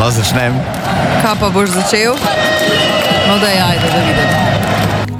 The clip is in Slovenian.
Lahko začnem. Kaj pa boš začel? No, da je, ajde, da vidim.